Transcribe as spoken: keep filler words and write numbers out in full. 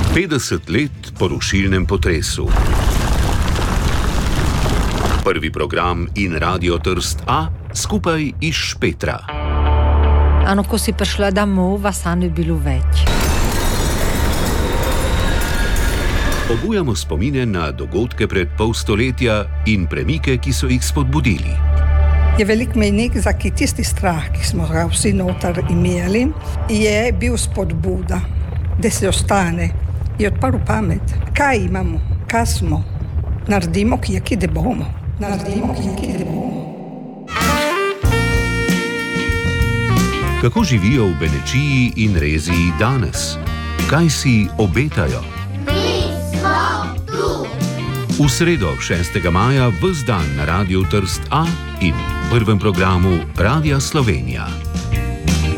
petdeset let po rušilnem potresu. Prvi program in Radio Trst A skupaj iz Špetra. Ano, ko si prišla domov, vas ne bilo več. Obujamo spomine na dogodke pred pol stoletja in premike, ki so jih spodbudili. Je velik mejnik za tisti strah, ki smo ga vsi noter imeli, je bil spodbuda, da se ostane. Je odprl pamet. Kaj imamo? Kaj smo? Naredimo, kje da bomo. Naredimo, kje da bomo. Kako živijo v Benečiji in Reziji danes? Kaj si obetajo? V sredo, šestega maja, ves dan na Radiu Trst A in prvem programu Radia Slovenija.